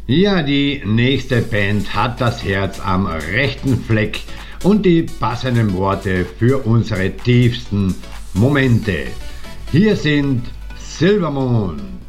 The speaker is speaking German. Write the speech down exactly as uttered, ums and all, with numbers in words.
Ja, die nächste Band hat das Herz am rechten Fleck und die passenden Worte für unsere tiefsten Momente. Hier sind Silvermond.